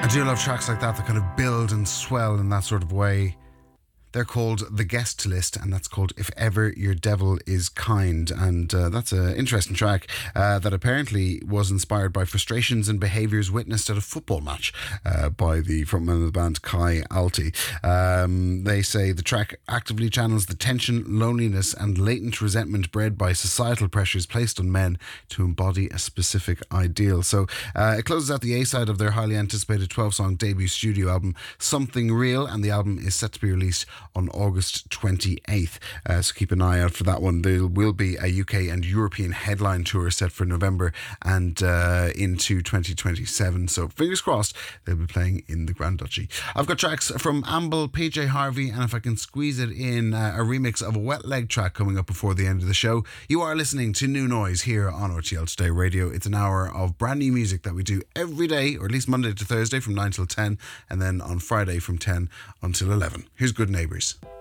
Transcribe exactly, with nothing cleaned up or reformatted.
I do love tracks like that that kind of build and swell in that sort of way. They're called The Guest List, and that's called If Ever Your Devil Is Kind. And uh, that's an interesting track uh, that apparently was inspired by frustrations and behaviours witnessed at a football match uh, by the frontman of the band, Kai Alti. Um, they say the track actively channels the tension, loneliness and latent resentment bred by societal pressures placed on men to embody a specific ideal. So uh, it closes out the A-side of their highly anticipated twelve-song debut studio album, Something Real, and the album is set to be released on August twenty-eighth. Uh, so keep an eye out for that one. There will be a U K and European headline tour set for November and uh, into twenty twenty-seven. So fingers crossed they'll be playing in the Grand Duchy. I've got tracks from Amble, P J Harvey, and if I can squeeze it in, uh, a remix of a Wet Leg track coming up before the end of the show. You are listening to New Noise here on R T L Today Radio. It's an hour of brand new music that we do every day, or at least Monday to Thursday from nine till ten, and then on Friday from ten until eleven. Here's Good Neighbours.